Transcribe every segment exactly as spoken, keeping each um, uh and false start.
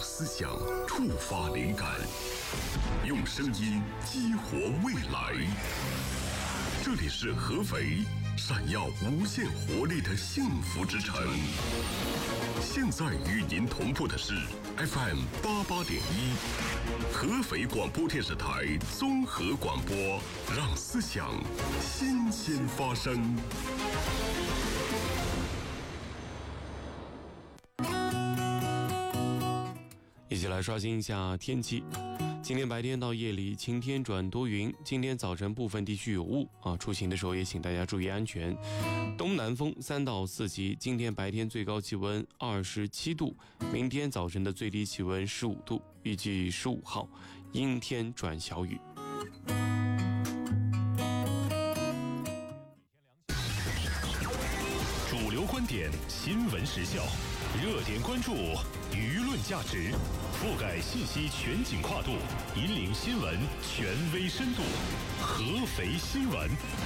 思想触发灵感，用声音激活未来。这里是合肥，闪耀无限活力的幸福之城。现在与您同步的是 F M 八八点一，合肥广播电视台综合广播，让思想新鲜发生。 一起来刷新一下天气。今天白天到夜里晴天转多云，今天早晨部分地区有雾啊，出行的时候也请大家注意安全。东南风三到四级，今天白天最高气温二十七度，明天早晨的最低气温十五度，预计十五号阴天转小雨。 主流观点，新闻时效，热点关注，舆论价值，覆盖信息全景跨度，引领新闻权威深度。合肥新闻。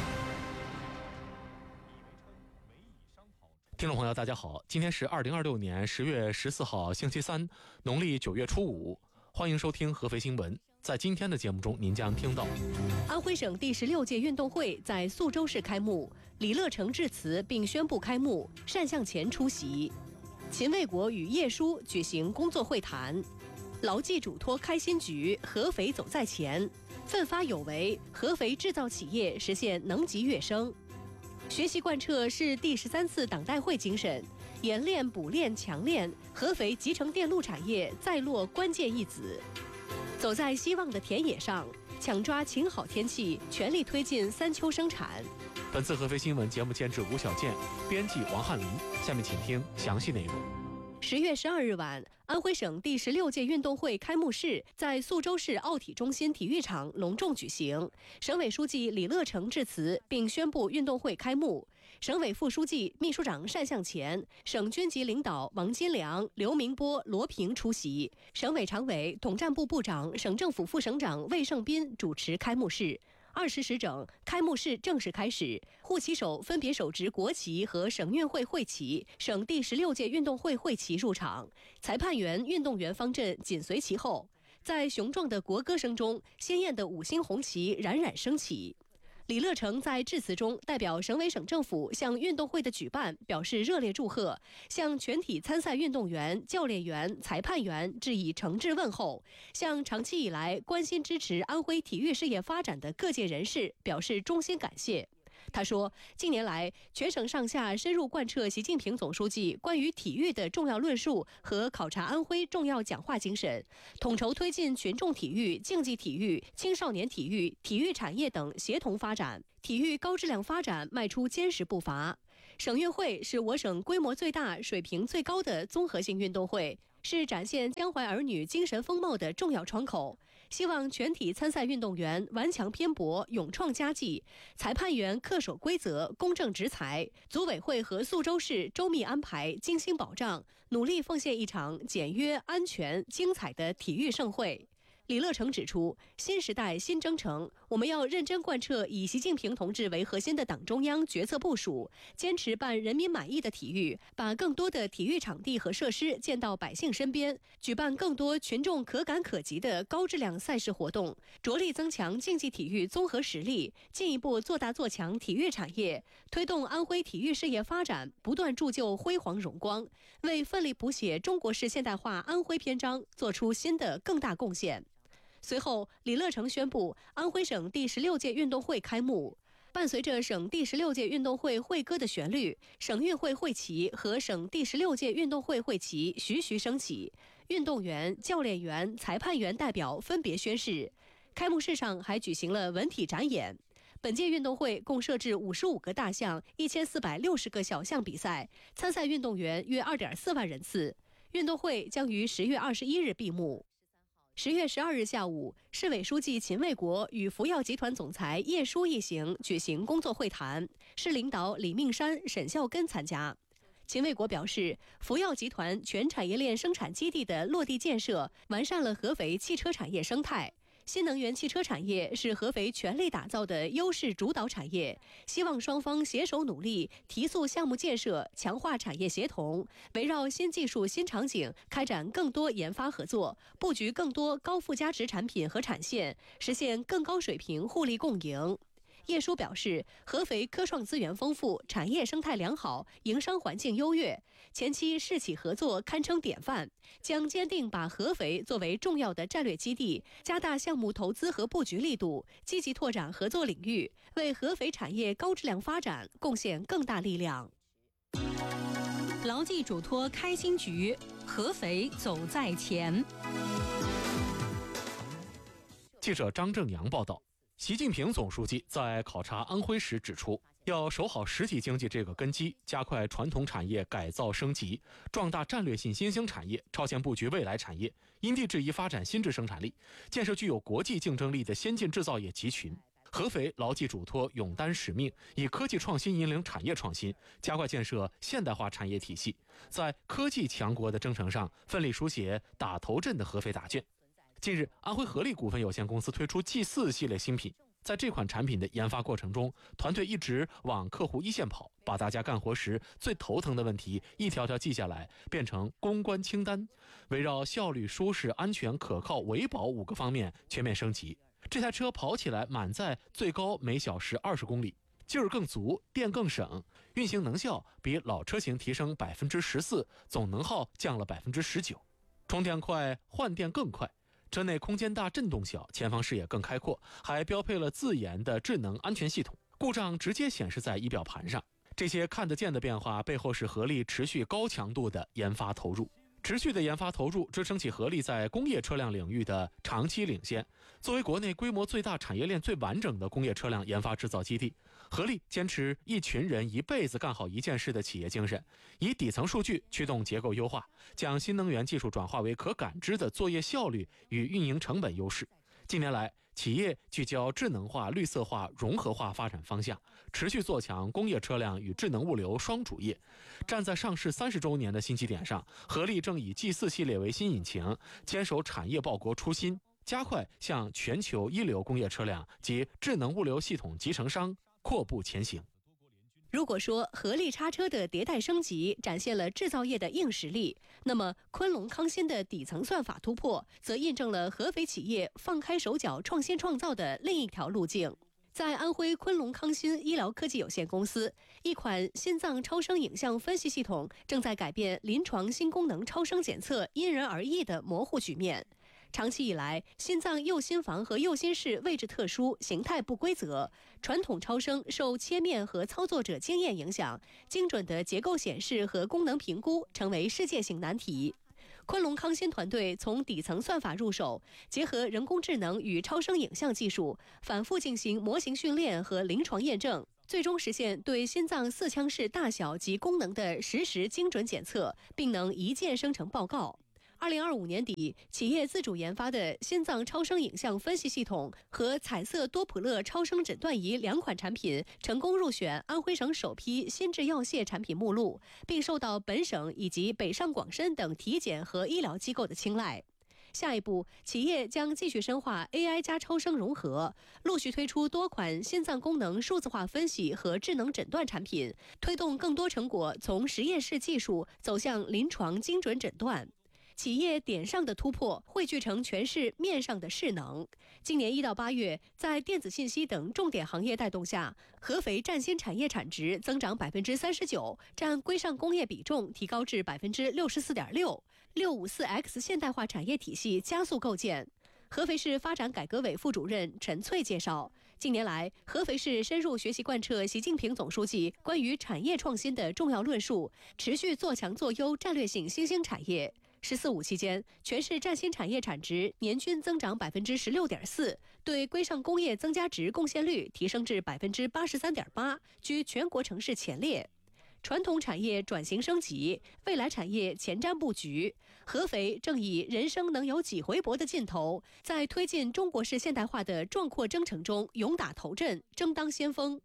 听众朋友大家好，今天是二零二六年十月十四号星期三，农历九月初五，欢迎收听合肥新闻。在今天的节目中，您将听到安徽省第十六届运动会在宿州市开幕，李乐成致辞并宣布开幕，单向前出席。秦卫国与叶舒举行工作会谈，牢记嘱托开新局，合肥走在前，奋发有为，合肥制造企业实现能级跃升。学习贯彻是第十三次党代会精神，研练补练强练，合肥集成电路产业再落关键一子。走在希望的田野上，抢抓晴好天气，全力推进三秋生产。 本次合肥新闻节目监制吴小健，编辑王翰林。下面请听详细内容。 十月十二日晚，安徽省第十六届运动会开幕式在宿州市奥体中心体育场隆重举行。省委书记李乐成致辞并宣布运动会开幕。省委副书记、秘书长单向前，省军级领导王金良、刘明波、罗平出席。省委常委、统战部部长、省政府副省长魏胜斌主持开幕式。二十时整，开幕式正式开始，护旗手分别手执国旗和省运会会旗、省第十六届运动会会旗入场，裁判员、运动员方阵紧随其后。在雄壮的国歌声中，鲜艳的五星红旗冉冉升起。李乐成在致辞中代表省委省政府向运动会的举办表示热烈祝贺，向全体参赛运动员、教练员、裁判员致以诚挚问候，向长期以来关心支持安徽体育事业发展的各界人士表示衷心感谢。他说，近年来全省上下深入贯彻习近平总书记关于体育的重要论述和考察安徽重要讲话精神，统筹推进群众体育、竞技体育、青少年体育、体育产业等协同发展，体育高质量发展迈出坚实步伐。省运会是我省规模最大、水平最高的综合性运动会，是展现江淮儿女精神风貌的重要窗口。希望全体参赛运动员顽强拼搏，勇创佳绩；裁判员恪守规则，公正执裁；组委会和宿州市周密安排，精心保障，努力奉献一场简约、安全、精彩的体育盛会。李乐成指出，新时代新征程，我们要认真贯彻以习近平同志为核心的党中央决策部署，坚持办人民满意的体育，把更多的体育场地和设施建到百姓身边，举办更多群众可感可及的高质量赛事活动，着力增强竞技体育综合实力，进一步做大做强体育产业，推动安徽体育事业发展不断铸就辉煌荣光，为奋力谱写中国式现代化安徽篇章做出新的更大贡献。随后，李乐成宣布安徽省第十六届运动会开幕。伴随着省第十六届运动会会歌的旋律，省运会会旗和省第十六届运动会会旗徐徐升起，运动员、教练员、裁判员代表分别宣誓。开幕式上还举行了文体展演。本届运动会共设置五十五个大项、一千四百六十个小项比赛，参赛运动员约二点四万人次。运动会将于十月二十一日闭幕。十月十二日下午，市委书记秦卫国与福耀集团总裁叶舒一行举行工作会谈，市领导李命山、沈孝根参加。秦卫国表示，福耀集团全产业链生产基地的落地建设，完善了合肥汽车产业生态。 新能源汽车产业是合肥全力打造的优势主导产业，希望双方携手努力，提速项目建设，强化产业协同，围绕新技术、新场景开展更多研发合作，布局更多高附加值产品和产线，实现更高水平互利共赢。叶书表示，合肥科创资源丰富，产业生态良好，营商环境优越，前期市企合作堪称典范，将坚定把合肥作为重要的战略基地，加大项目投资和布局力度，积极拓展合作领域，为合肥产业高质量发展贡献更大力量。 牢记嘱托开新局，合肥走在前。 记者张正阳报道。习近平总书记在考察安徽时指出，要守好实体经济这个根基，加快传统产业改造升级，壮大战略性新兴产业，超前布局未来产业，因地制宜发展新质生产力，建设具有国际竞争力的先进制造业集群。合肥牢记嘱托，勇担使命，以科技创新引领产业创新，加快建设现代化产业体系，在科技强国的征程上奋力书写打头阵的合肥答卷。近日，安徽合力股份有限公司推出 G 四 系列新品，在这款产品的研发过程中，团队一直往客户一线跑，把大家干活时最头疼的问题一条条记下来，变成攻关清单，围绕效率、舒适、安全、可靠、维保五个方面全面升级。这台车跑起来满载最高每小时二十公里，劲儿更足，电更省，运行能效比老车型提升百分之十四，总能耗降了百分之十九，充电快，换电更快。车内空间大，震动小，前方视野更开阔，还标配了自研的智能安全系统，故障直接显示在仪表盘上。这些看得见的变化背后是合力持续高强度的研发投入。持续的研发投入支撑起合力在工业车辆领域的长期领先。作为国内规模最大、产业链最完整的工业车辆研发制造基地，合力坚持一群人一辈子干好一件事的企业精神，以底层数据驱动结构优化，将新能源技术转化为可感知的作业效率与运营成本优势。近年来，企业聚焦智能化、绿色化、融合化发展方向，持续做强工业车辆与智能物流双主业。站在上市三十周年的新起点上，合力正以 G 四 系列为新引擎，坚守产业报国初心，加快向全球一流工业车辆及智能物流系统集成商阔步前行。 如果说合力叉车的迭代升级展现了制造业的硬实力，那么昆仑康欣的底层算法突破，则印证了合肥企业放开手脚创新创造的另一条路径。在安徽昆仑康欣医疗科技有限公司，一款心脏超声影像分析系统正在改变临床新功能超声检测因人而异的模糊局面。长期以来，心脏右心房和右心室位置特殊，形态不规则，传统超声受切面和操作者经验影响，精准的结构显示和功能评估成为世界性难题。昆仑康欣团队从底层算法入手，结合人工智能与超声影像技术，反复进行模型训练和临床验证，最终实现对心脏四腔室大小及功能的实时精准检测，并能一键生成报告。二零二五年底，企业自主研发的心脏超声影像分析系统和彩色多普勒超声诊断仪两款产品成功入选安徽省首批新制药械产品目录，并受到本省以及北上广深等体检和医疗机构的青睐。下一步，企业将继续深化 A I 加超声融合，陆续推出多款心脏功能数字化分析和智能诊断产品，推动更多成果从实验室技术走向临床精准诊断。企业点上的突破汇聚成全市面上的势能。今年一到八月，在电子信息等重点行业带动下，合肥占新产业产值增长百分之三十九，占规上工业比重提高至百分之六十四点六，六五四 X 现代化产业体系加速构建。合肥市发展改革委副主任陈翠介绍，近年来，合肥市深入学习贯彻习近平总书记关于产业创新的重要论述，持续做强做优战略性新兴产业。十四五期间，全市占新产业产值年均增长百分之十六点四，对规上工业增加值贡献率提升至百分之八十三点八，居全国城市前列。传统产业转型升级，未来产业前瞻布局，合肥正以人生能有几回搏的劲头，在推进中国式现代化的壮阔征程中勇打头阵，争当先锋。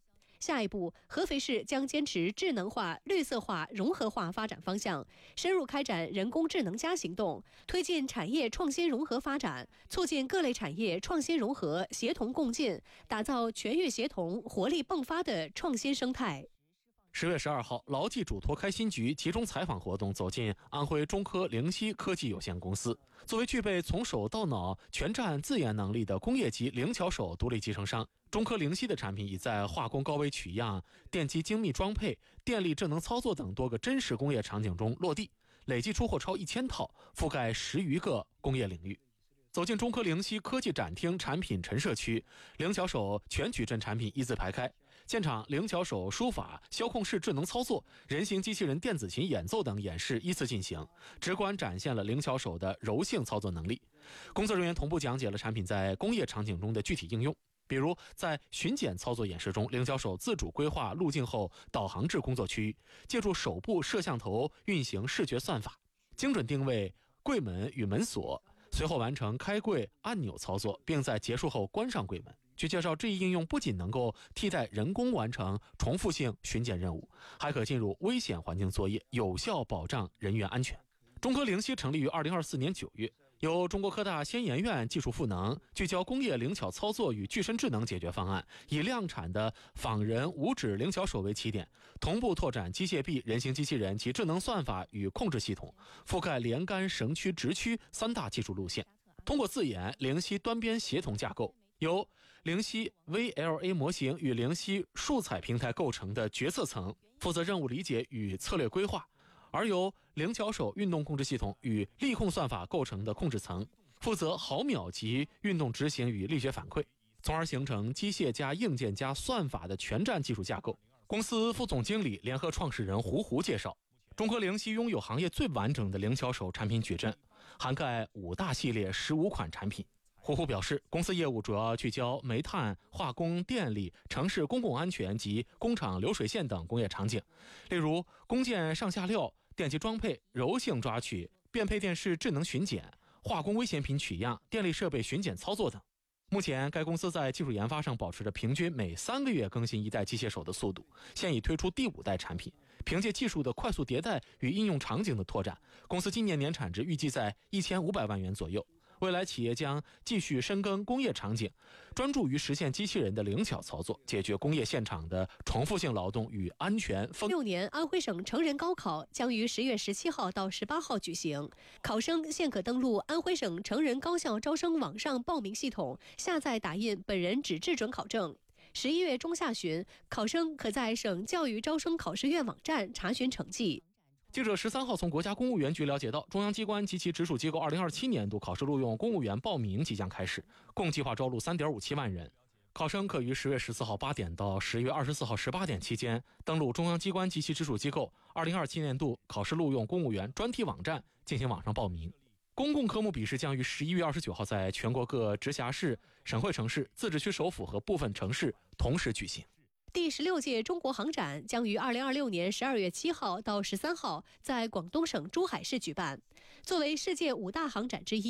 下一步，合肥市将坚持智能化、绿色化、融合化发展方向，深入开展人工智能加行动，推进产业创新融合发展，促进各类产业创新融合、协同共进，打造全域协同、活力迸发的创新生态。 十月十二号，劳技嘱托开新局集中采访活动走进安徽中科灵犀科技有限公司。作为具备从手到脑全站自研能力的工业级灵巧手独立集成商，中科灵犀的产品已在化工高微取样、电机精密装配、电力智能操作等多个真实工业场景中落地，累计出货超一千套，覆盖十余个工业领域。走进中科灵犀科技展厅产品陈设区，灵巧手全矩阵产品一字排开。现场灵巧手书法、遥控式智能操作、人形机器人电子琴演奏等演示依次进行，直观展现了灵巧手的柔性操作能力。工作人员同步讲解了产品在工业场景中的具体应用，比如在巡检操作演示中，灵巧手自主规划路径后导航至工作区域，借助手部摄像头运行视觉算法，精准定位柜门与门锁，随后完成开柜按钮操作，并在结束后关上柜门。据介绍，这一应用不仅能够替代人工完成重复性巡检任务，还可进入危险环境作业，有效保障人员安全。中科灵犀成立于二零二四年九月，由中国科大先研院技术赋能，聚焦工业灵巧操作与具身智能解决方案，以量产的仿人五指灵巧手为起点，同步拓展机械臂、人形机器人及智能算法与控制系统，覆盖连杆、绳区、直驱三大技术路线。通过自研灵犀端边协同架构，由灵犀 V L A 模型与灵犀数彩平台构成的决策层负责任务理解与策略规划，而由灵巧手运动控制系统与力控算法构成的控制层负责毫秒级运动执行与力学反馈，从而形成机械加硬件加算法的全站技术架构。公司副总经理、联合创始人胡胡介绍，中科灵犀拥有行业最完整的灵巧手产品矩阵，涵盖五大系列十五款产品。胡胡表示，公司业务主要聚焦煤炭、化工、电力、城市公共安全及工厂流水线等工业场景，例如工件上下料、电机装配、柔性抓取、变配电式智能巡检、化工危险品取样、电力设备巡检操作等。目前，该公司在技术研发上保持着平均每三个月更新一代机械手的速度，现已推出第五代产品。凭借技术的快速迭代与应用场景的拓展，公司今年年产值预计在一千五百万元左右。未来企业将继续深耕工业场景，专注于实现机器人的灵巧操作，解决工业现场的重复性劳动与安全风。 六年安徽省成人高考将于十月十七号到十八号举行，考生现可登录安徽省成人高校招生网上报名系统，下载打印本人纸质准考证。十一月中下旬，考生可在省教育招生考试院网站查询成绩。 记者十三号从国家公务员局了解到，中央机关及其直属机构二零二七年度考试录用公务员报名即将开始，共计划招录 三点五七万人。考生可于十月十四号八点到十月二十四号十八点期间，登录中央机关及其直属机构二零二七年度考试录用公务员专题网站进行网上报名。公共科目笔试将于十一月二十九号在全国各直辖市、省会城市、自治区首府和部分城市同时举行。 第十六届中国航展将于二零二六年十二月七号到十三号在广东省珠海市举办。作为世界五大航展之一，